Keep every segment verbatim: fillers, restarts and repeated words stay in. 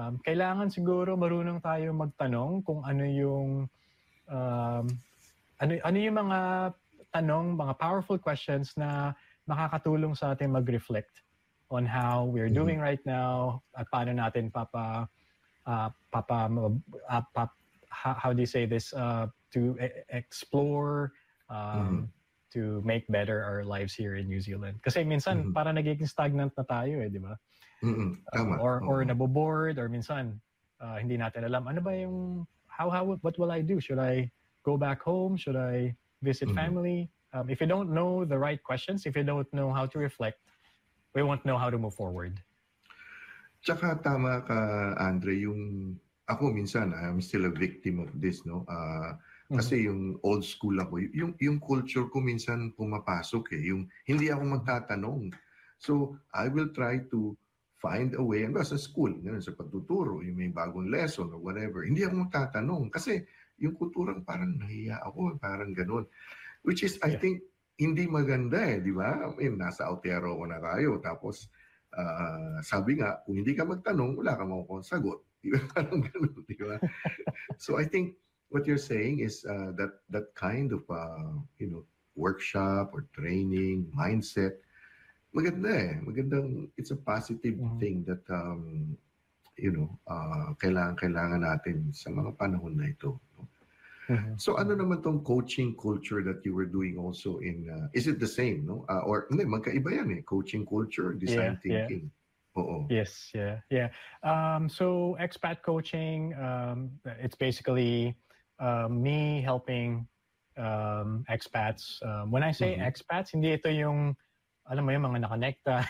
um, kailangan siguro marunong tayo magtanong kung ano yung um, ano, ano yung mga tanong, mga powerful questions na makakatulong sa atin mag-reflect on how we're mm-hmm. doing right now at paano natin papa, uh, papa uh, pap, how, how do you say this, uh, to e- explore, um, mm-hmm. to make better our lives here in New Zealand. Kasi minsan, mm-hmm. para nagiging stagnant na tayo eh, di ba? Mm-hmm. Tama. Uh, or, mm-hmm. or nabobored, or minsan, uh, hindi natin alam, ano ba yung, how, how, what will I do? Should I go back home? Should I visit mm-hmm. family? Um, if you don't know the right questions, if you don't know how to reflect, we won't know how to move forward. Tsaka tama ka, Andre, yung ako minsan, I'm still a victim of this, no? Uh, mm-hmm. Kasi yung old school ako, yung, yung culture ko minsan pumapasok eh, yung hindi ako magtatanong. So, I will try to find a way, hanggang sa school, ganun, sa pagtuturo, yung may bagong lesson or whatever, hindi ako magtatanong. Kasi yung kulturang parang nahiya ako, parang ganun. Which is, I yeah. think, hindi maganda eh, di ba? I mean, nasa Aotearoa na tayo, tapos uh, sabi nga, kung hindi ka magtanong, wala ka makukuha sagot. Di ba? Parang ganun, di ba? So I think what you're saying is uh, that that kind of, uh, you know, workshop or training, mindset, maganda eh. Magandang, it's a positive mm-hmm. thing that, um, you know, uh, kailangan, kailangan natin sa mga panahon na ito. No? Mm-hmm. So ano naman tong coaching culture that you were doing also in, uh, is it the same, no? Uh, or hindi, magkaiba yan eh, coaching culture, design yeah, thinking. Yeah. Oo. Yes, yeah, yeah. Um, so expat coaching, um, it's basically uh, me helping um, expats. Um, when I say mm-hmm. expats, hindi ito yung, alam mo yung mga nakonekta,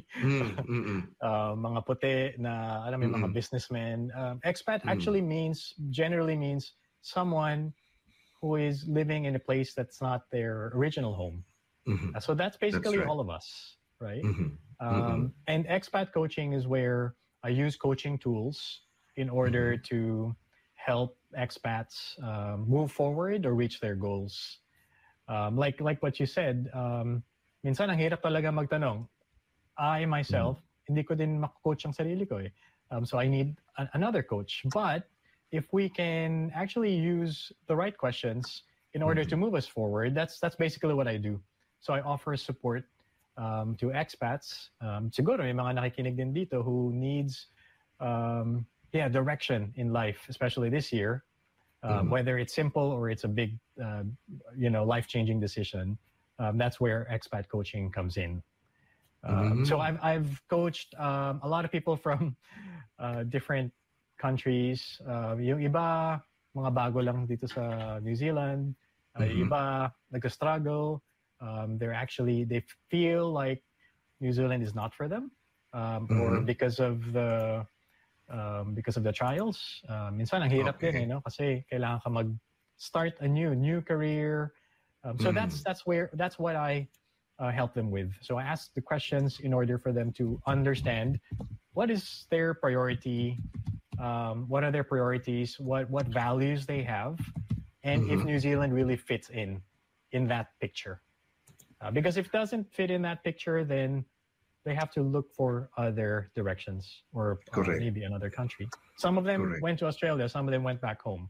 mm, uh, mga puti na, alam mo yung mm-hmm. mga businessmen. Um, expat mm-hmm. actually means, generally means, someone who is living in a place that's not their original home. Mm-hmm. Uh, so that's basically that's right. all of us, right? Mm-hmm. Um, mm-hmm. And expat coaching is where I use coaching tools in order mm-hmm. to help expats um, move forward or reach their goals. Um, like like what you said, um, minsan ang hirap talaga magtanong. I myself, mm-hmm. hindi ko din makakoach ang sarili ko eh. Um, so I need a- another coach. But if we can actually use the right questions in order mm-hmm. to move us forward, that's that's basically what I do. So I offer support um, to expats. Um, siguro may mga nakikinig din dito who needs um, yeah direction in life, especially this year, um, mm-hmm. whether it's simple or it's a big, uh, you know, life-changing decision. Um, that's where expat coaching comes in. Um, mm-hmm. So I've I've coached um, a lot of people from uh, different countries. Uh, yung iba, mga bago lang dito sa New Zealand. Uh, mm-hmm. Yung iba, nag-struggle. Um, they're actually, they feel like New Zealand is not for them. Um, mm-hmm. Or because of the, um, because of the trials. Uh, minsan, ang hirap okay. din, eh, no? Kasi kailangan ka mag-start a new, new career. Um, so mm-hmm. that's, that's where, that's what I uh, help them with. So I ask the questions in order for them to understand what is their priority. Um, what are their priorities, what what values they have, and mm-hmm. if New Zealand really fits in in that picture. Uh, because if it doesn't fit in that picture, then they have to look for other directions or uh, maybe another country. Some of them Correct. went to Australia, some of them went back home.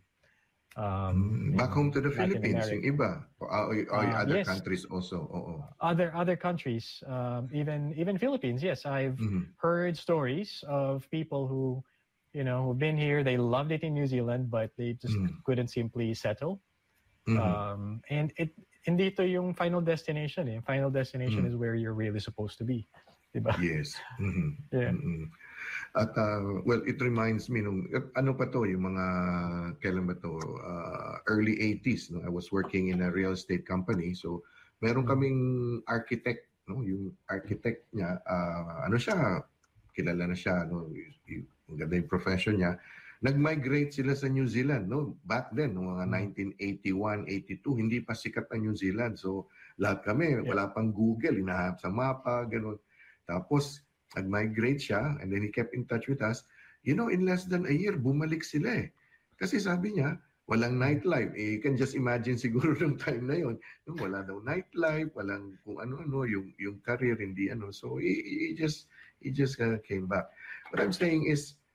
Um, back home to the Philippines, yung iba. Or, or, or uh, other yes. countries also. Oo. Other other countries, um, even even Philippines. Yes, I've mm-hmm. heard stories of people who, you know, who've been here, they loved it in New Zealand, but they just mm. couldn't simply settle. Mm-hmm. Um, and it, hindi ito yung final destination. Eh. Final destination mm. is where you're really supposed to be. Diba? Yes. Mm-hmm. Yeah. Mm-hmm. At, uh, well, it reminds me nung, ano pa to, yung mga, kailan ba to, uh, early eighties, no? I was working in a real estate company. So, meron kaming architect, no? Yung architect niya, uh, ano siya, kilala na siya, no? Yung, ang ganda yung profession niya. Nag-migrate sila sa New Zealand, no? Back then, no, mga nineteen eighty-one, eighty-two, hindi pa sikat ang New Zealand. So, lahat kami, yeah. wala pang Google, inahanap sa mapa, gano'n. Tapos, nag-migrate siya, and then he kept in touch with us. You know, in less than a year, bumalik sila eh. Kasi sabi niya, walang nightlife. Eh, you can just imagine siguro ng time na yon. Wala daw nightlife, walang kung ano-ano, yung, yung career, hindi ano. So, he, he just, he just uh, came back. What I'm saying is,